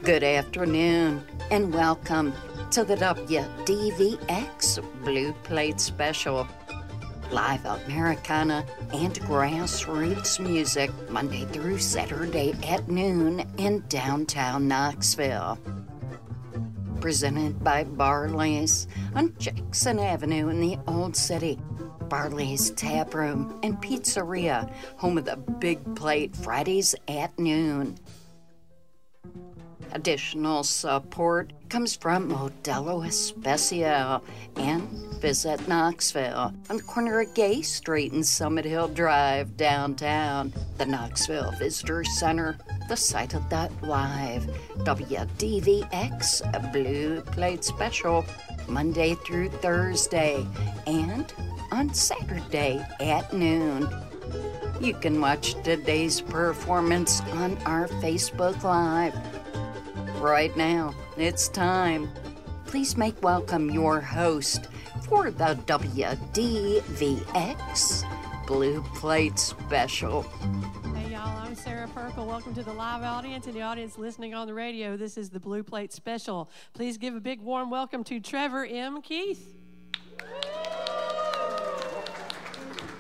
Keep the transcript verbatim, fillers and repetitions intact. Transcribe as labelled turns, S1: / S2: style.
S1: Good afternoon, and welcome to the W D V X Blue Plate Special. Live Americana and grassroots music Monday through Saturday at noon in downtown Knoxville. Presented by Barley's on Jackson Avenue in the Old City. Barley's Tap Room and Pizzeria, home of the Big Plate Fridays at noon. Additional support comes from Modelo Especial and Visit Knoxville on the corner of Gay Street and Summit Hill Drive downtown. The Knoxville Visitor Center, the site of that live W D V X Blue Plate Special Monday through Thursday and on Saturday at noon. You can watch today's performance on our Facebook Live. Right now, it's time. Please make welcome your host for the W D V X Blue Plate Special.
S2: Hey y'all, I'm Sarah Perkle. Welcome to the live audience and the audience listening on the radio. This is the Blue Plate Special. Please give a big warm welcome to Trevor M. Keith.